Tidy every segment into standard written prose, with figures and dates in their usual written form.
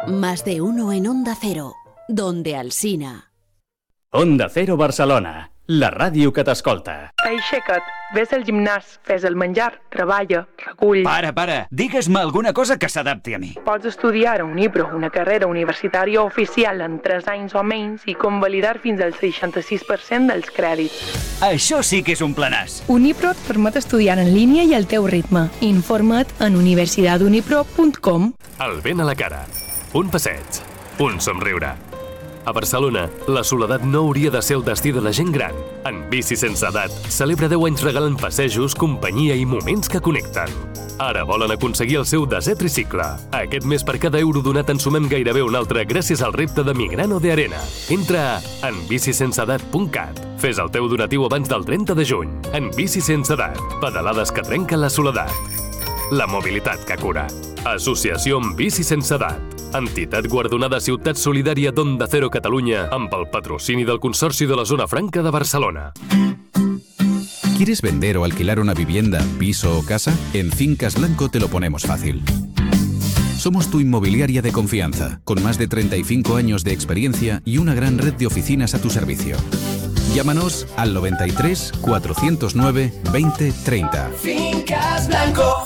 Más de uno en Onda Cero, donde Alsina. Onda Cero Barcelona, la ràdio que t'escolta. Aixeca't, ves al gimnàs, fes el menjar, treballa, recull... Para, digues-me alguna cosa que s'adapti a mi. Pots estudiar a Unipro, una carrera universitària oficial en 3 anys o menys i convalidar fins al 66% dels crèdits. Això sí que és un planàs. Unipro et permet estudiar en línia i al teu ritme. Informa't en universidadunipro.com. El vent a la cara, un passeig, un somriure. A Barcelona, la soledat no hauria de ser el destí de la gent gran. En Bici Sense Edat celebra 10 anys regalant passejos, companyia i moments que connecten. Ara volen aconseguir el seu 10è tricicle. Aquest mes per cada euro donat en sumem gairebé un altre gràcies al repte de Migrano de Arena. Entra a enbicisenseedat.cat. Fes el teu donatiu abans del 30 de juny. En Bici Sense Edat. Pedalades que trenquen la soledat. La mobilitat que cura. Associació amb Bici Sense Edat. Entitat guardonada Ciutat Solidària d'Onda Cero Catalunya amb el patrocini del Consorci de la Zona Franca de Barcelona. ¿Quieres vender o alquilar una vivienda, piso o casa? En Fincas Blanco te lo ponemos fácil. Somos tu inmobiliaria de confianza, con más de 35 años de experiencia y una gran red de oficinas a tu servicio. Llámanos al 93 409 20 30. Fincas Blanco.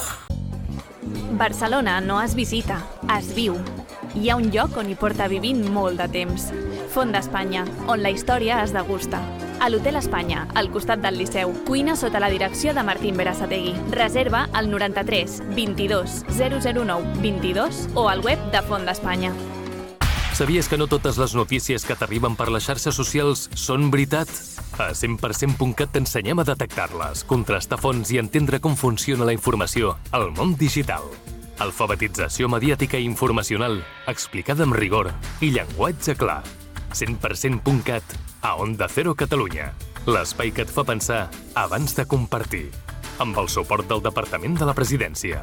Barcelona no es visita, es viu. Hi ha un lloc on hi porta vivint molt de temps. Font d'Espanya, on la història es degusta. A l'Hotel Espanya, al costat del Liceu. Cuina sota la direcció de Martín Berasategui. Reserva al 93 22 009 22 o al web de Font d'Espanya. Sabies que no totes les notícies que t'arriben per les xarxes socials són veritat? A 100%.cat t'ensenyem a detectar-les, contrastar fonts i entendre com funciona la informació al món digital. Alfabetització mediàtica i informacional, explicada amb rigor i llenguatge clar. 100%.cat, a Onda Cero Catalunya. L'espai que et fa pensar abans de compartir. Amb el suport del Departament de la Presidència.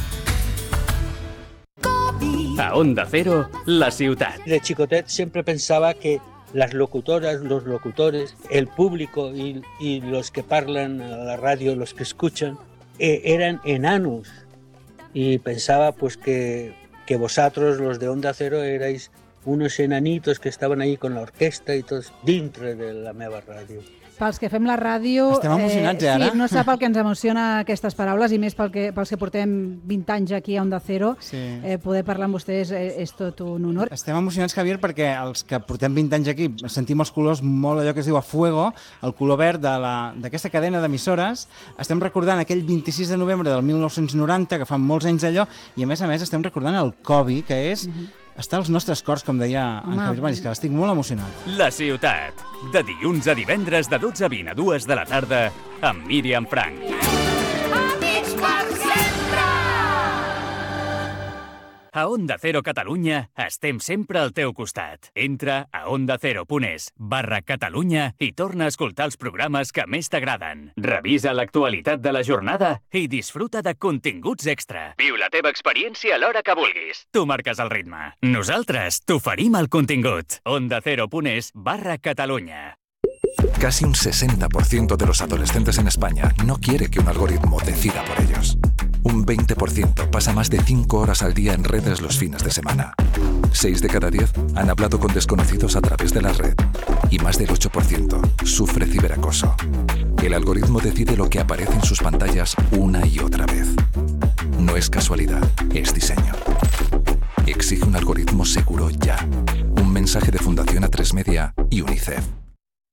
A Onda Cero, la ciutat. De chicotet siempre pensaba que las locutoras, los locutores, el público y los que parlan a la radio, los que escuchan, eran enanos. Y pensaba pues que vosotros, los de Onda Cero, erais unos enanitos que estaven ahí con la orquestra i tots dintre de la meva ràdio. Pels que fem la ràdio... Estem emocionats, ara? Sí, no sap el que ens emociona aquestes paraules i més pels que portem 20 anys aquí a Onda Cero. Sí. Poder parlar amb vostès és tot un honor. Estem emocionats, Javier, perquè els que portem 20 anys aquí sentim els colors molt allò que es diu a fuego, el color verd d'aquesta cadena d'emissores. Estem recordant aquell 26 de novembre del 1990, que fa molts anys d'allò, i a més estem recordant el Covid, que és... està als nostres cors, com deia en Javier Mariscal. Estic molt emocionat. La ciutat, de dilluns a divendres de 12 a 20 a 2 de la tarda, amb Míriam Frank. Amics per sempre! A Onda Cero Catalunya estem sempre al teu costat. Entra a ondacero.es/Catalunya i torna a escoltar els programes que més t'agraden. Revisa l'actualitat de la jornada i disfruta de continguts extra. Viu la teva experiència a l'hora que vulguis. Tu marques el ritme. Nosaltres t'oferim el contingut. ondacero.es/Catalunya. Casi un 60% de los adolescentes en España no quiere que un algoritmo decida por ellos. Un 20% pasa más de 5 horas al día en redes los fines de semana. 6 de cada 10 han hablado con desconocidos a través de la red. Y más del 8% sufre ciberacoso. El algoritmo decide lo que aparece en sus pantallas una y otra vez. No es casualidad, es diseño. Exige un algoritmo seguro ya. Un mensaje de Fundación A3 Media y UNICEF.